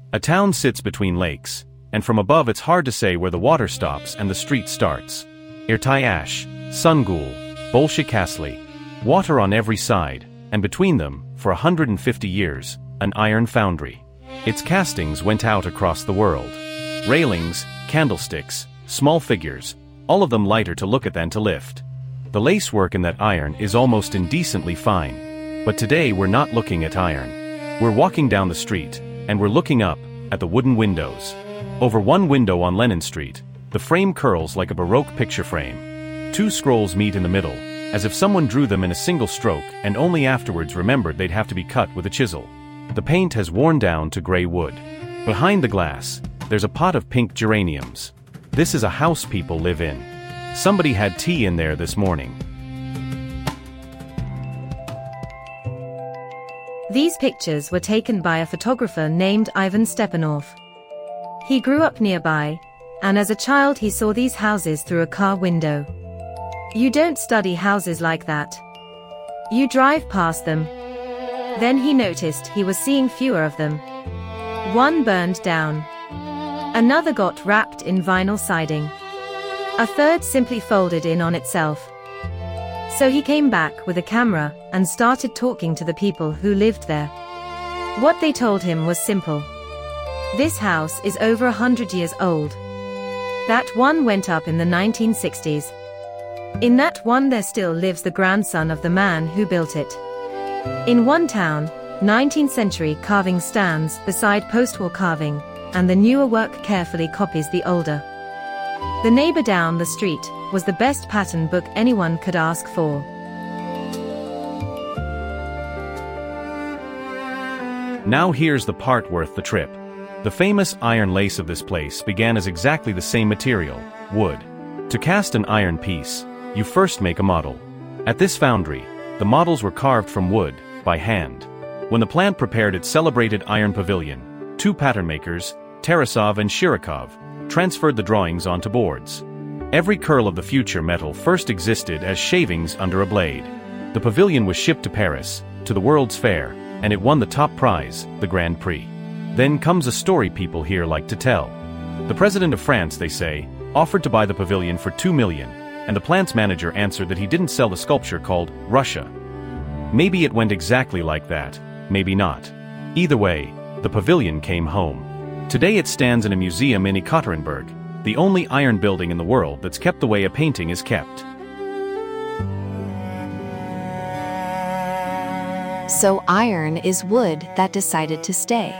A town sits between lakes, and from above it's hard to say where the water stops and the street starts. Irtyash, Sungul, Bolshikasli. Water on every side, and between them, for 150 years, an iron foundry. Its castings went out across the world. Railings, candlesticks, small figures, all of them lighter to look at than to lift. The lacework in that iron is almost indecently fine. But today we're not looking at iron. We're walking down the street, and we're looking up at the wooden windows. Over one window on Lenin Street, the frame curls like a Baroque picture frame. Two scrolls meet in the middle, as if someone drew them in a single stroke and only afterwards remembered they'd have to be cut with a chisel. The paint has worn down to gray wood. Behind the glass, there's a pot of pink geraniums. This is a house people live in. Somebody had tea in there this morning. These pictures were taken by a photographer named Ivan Stepanov. He grew up nearby, and as a child he saw these houses through a car window. You don't study houses like that. You drive past them. Then he noticed he was seeing fewer of them. One burned down. Another got wrapped in vinyl siding. A third simply folded in on itself. So he came back with a camera and started talking to the people who lived there. What they told him was simple. This house is over 100 years old. That one went up in the 1960s. In that one there still lives the grandson of the man who built it. In one town, 19th century carving stands beside post-war carving, and the newer work carefully copies the older. The neighbor down the street was the best pattern book anyone could ask for. Now here's the part worth the trip. The famous iron lace of this place began as exactly the same material, wood. To cast an iron piece, you first make a model. At this foundry, the models were carved from wood, by hand. When the plant prepared its celebrated iron pavilion, two pattern makers, Tarasov and Shirokov, transferred the drawings onto boards. Every curl of the future metal first existed as shavings under a blade. The pavilion was shipped to Paris, to the World's Fair, and it won the top prize, the Grand Prix. Then comes a story people here like to tell. The president of France, they say, offered to buy the pavilion for $2 million, and the plant's manager answered that he didn't sell the sculpture called Russia. Maybe it went exactly like that, maybe not. Either way, the pavilion came home. Today it stands in a museum in Ekaterinburg, the only iron building in the world that's kept the way a painting is kept. So iron is wood that decided to stay.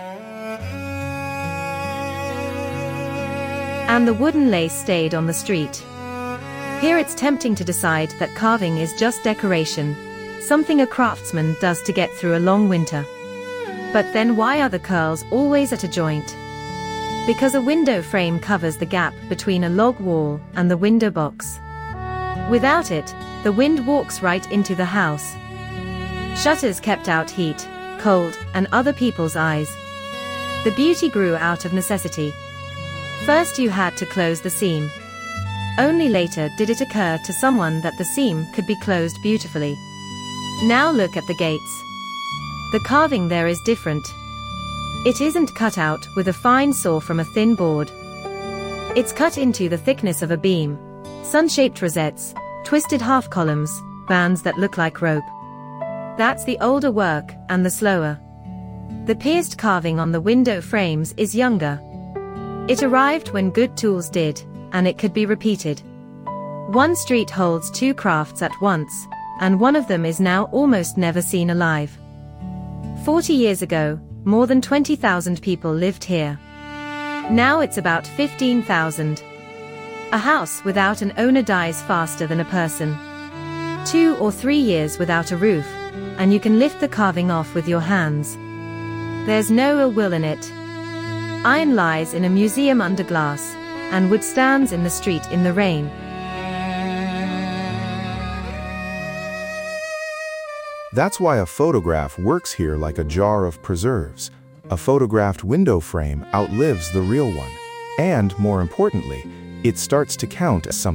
And the wooden lace stayed on the street. Here it's tempting to decide that carving is just decoration, something a craftsman does to get through a long winter. But then why are the curls always at a joint? Because a window frame covers the gap between a log wall and the window box. Without it, the wind walks right into the house. Shutters kept out heat, cold, and other people's eyes. The beauty grew out of necessity. First you had to close the seam. Only later did it occur to someone that the seam could be closed beautifully. Now look at the gates. The carving there is different. It isn't cut out with a fine saw from a thin board. It's cut into the thickness of a beam. Sun-shaped rosettes, twisted half columns, bands that look like rope. That's the older work, and the slower. The pierced carving on the window frames is younger. It arrived when good tools did, and it could be repeated. One street holds two crafts at once, and one of them is now almost never seen alive. 40 years ago, more than 20,000 people lived here. Now it's about 15,000. A house without an owner dies faster than a person. 2 or 3 years without a roof, and you can lift the carving off with your hands. There's no ill will in it. Iron lies in a museum under glass, and wood stands in the street in the rain. That's why a photograph works here like a jar of preserves. A photographed window frame outlives the real one. And, more importantly, it starts to count as something.